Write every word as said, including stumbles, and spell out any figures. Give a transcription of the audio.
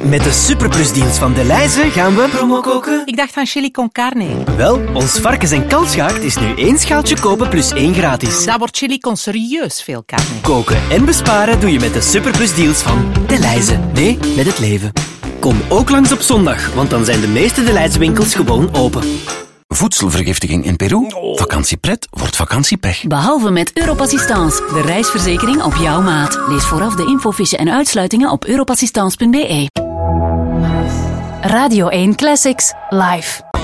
Met de superplusdeals van Delhaize gaan we promo koken. Ik dacht van chili con carne. Wel, ons varkens- en kalfsgaard is nu één schaaltje kopen plus één gratis. Dat wordt chili con serieus veel carne. Koken en besparen doe je met de superplusdeals van Delhaize. Nee, met het leven. Kom ook langs op zondag, want dan zijn de meeste Delhaize winkels gewoon open. Voedselvergiftiging in Peru? Vakantiepret wordt vakantiepech. Behalve met Europassistance, de reisverzekering op jouw maat. Lees vooraf de infofiche en uitsluitingen op europassistance punt be. Radio één Classics, live.